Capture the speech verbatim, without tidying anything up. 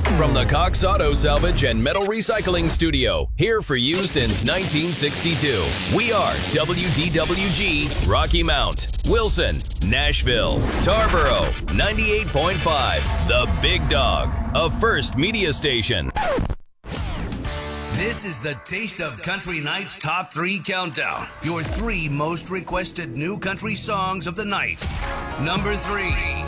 From the Cox Auto Salvage and Metal Recycling Studio, here for you since nineteen sixty-two. We are W D W G, Rocky Mount, Wilson, Nashville, Tarboro, ninety-eight point five, The Big Dog, a First Media Station. This is the Taste of Country Night's Top three Countdown. Your three most requested new country songs of the night. Number three.